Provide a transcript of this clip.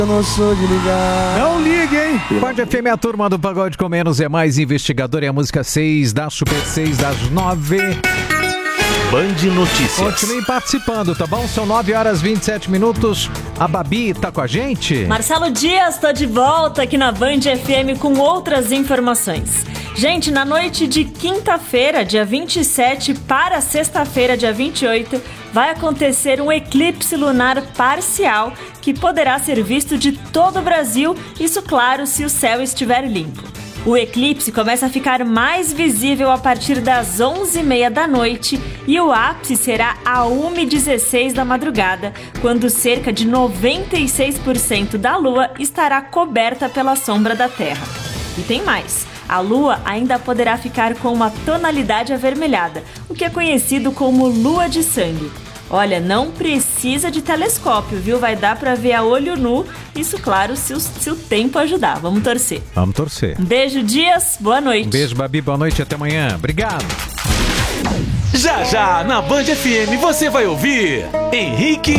Eu não sou de ligar. Não ligue, hein? Band FM, a turma do Pagode com Menos é Mais investigador, e a música 6 da Super 6 das 9. Band Notícias. Continue participando, tá bom? São 9 horas e 27 minutos. A Babi tá com a gente? Marcelo Dias, tô de volta aqui na Band FM com outras informações. Gente, na noite de quinta-feira, dia 27, para sexta-feira, dia 28, vai acontecer um eclipse lunar parcial que poderá ser visto de todo o Brasil, isso claro, se o céu estiver limpo. O eclipse começa a ficar mais visível a partir das 11h30 da noite e o ápice será a 1h16 da madrugada, quando cerca de 96% da Lua estará coberta pela sombra da Terra. E tem mais. A Lua ainda poderá ficar com uma tonalidade avermelhada, o que é conhecido como lua de sangue. Olha, não precisa de telescópio, viu? Vai dar pra ver a olho nu, isso claro, se o tempo ajudar. Vamos torcer. Vamos torcer. Um beijo, Dias. Boa noite. Um beijo, Babi. Boa noite e até amanhã. Obrigado. Já, na Band FM você vai ouvir Henrique